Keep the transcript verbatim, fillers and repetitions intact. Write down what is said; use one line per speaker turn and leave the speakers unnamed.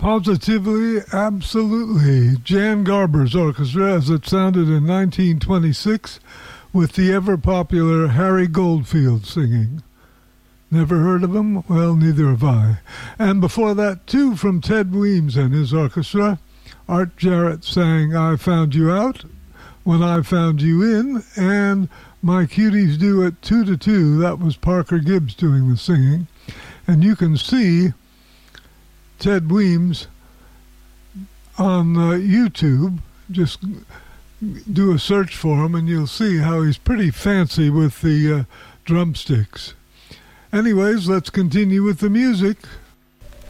Positively, absolutely. Jan Garber's orchestra as it sounded in nineteen twenty-six with the ever-popular Harry Goldfield singing. Never heard of him? Well, neither have I. And before that, too, from Ted Weems and his orchestra, Art Jarrett sang I Found You Out, When I Found You In, and My Cuties Do It Two to Two. That was Parker Gibbs doing the singing. And you can see Ted Weems on uh, YouTube. Just do a search for him and you'll see how he's pretty fancy with the uh, drumsticks. Anyways, let's continue with the music.